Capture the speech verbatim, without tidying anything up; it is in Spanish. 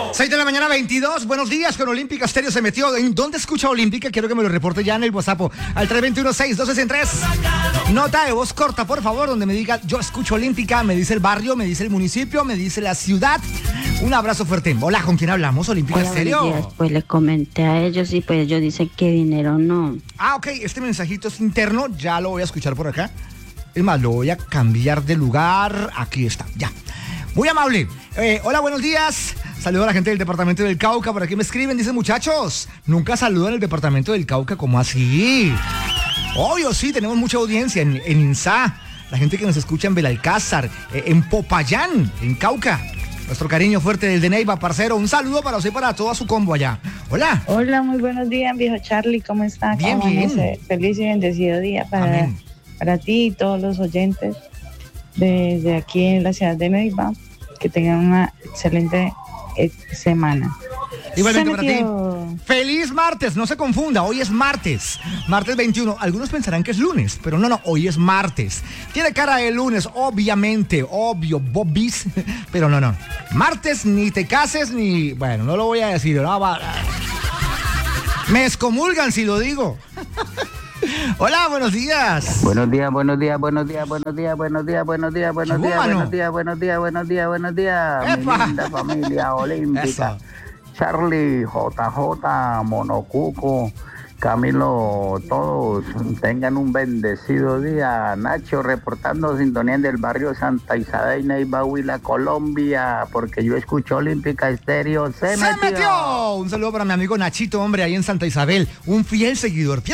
seis de la mañana, veintidós. Buenos días, con Olímpica Estéreo se metió. ¿En dónde escucha Olímpica? Quiero que me lo reporte ya en el WhatsApp al tres dos uno, seis uno dos tres. Nota de voz corta, por favor, donde me diga yo escucho Olímpica, me dice el barrio, me dice el municipio, me dice la ciudad. Un abrazo fuerte. Hola, ¿con quién hablamos? Olímpica Hola, Estéreo. buenos días. Pues le comenté a ellos y pues ellos dicen que vinieron no. Ah, ok, este mensajito es interno, ya lo voy a escuchar por acá. Es más, lo voy a cambiar de lugar. Aquí está, ya. Muy amable. Eh, hola, buenos días. Saludo a la gente del departamento del Cauca. Por aquí me escriben, dicen muchachos. Nunca saludan el departamento del Cauca, ¿cómo así? Obvio, sí, tenemos mucha audiencia en, en INSA. La gente que nos escucha en Belalcázar, eh, en Popayán, en Cauca. Nuestro cariño fuerte del de Neiva, parcero. Un saludo para usted y para toda su combo allá. Hola. Hola, muy buenos días, viejo Charlie. ¿Cómo está? Bien, ¿Cómo bien. amanece? Feliz y bendecido día para, Amén. para ti y todos los oyentes desde aquí en la ciudad de Neiva. Que tengan una excelente eh, semana. Igualmente Se para ti. metió. Feliz martes, no se confunda, hoy es martes, martes veintiuno. Algunos pensarán que es lunes, pero no, no, hoy es martes. Tiene cara de lunes, obviamente, obvio, bobis, pero no, no. Martes ni te cases ni, bueno, no lo voy a decir, no, va. Me excomulgan si lo digo. Hola, buenos días. Buenos días, buenos días, buenos días, buenos días, buenos días, buenos días, buenos días, Mano. buenos días, buenos días, buenos días, buenos días, mi ¡Epa! linda familia olímpica. Eso. Charlie, J J, Monocuco, Camilo, todos tengan un bendecido día. Nacho reportando sintonía del barrio Santa Isabel, Neiva, Huila, Colombia, porque yo escucho Olímpica Estéreo. Se, ¡Se metió! Un saludo para mi amigo Nachito, hombre, ahí en Santa Isabel, un fiel seguidor.